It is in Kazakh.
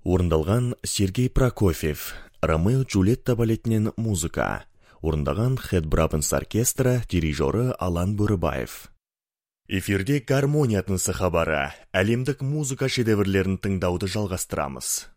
Орындалған Сергей Прокофьев, Ромео Джульетта балетінен музыка. Орындаған Хэт Брабенс оркестрі, дирижері Алан Бөрібаев. Эфирде гармония тынысы хабары, әлемдік музыка шедеврлерін тыңдауды жалғастырамыз.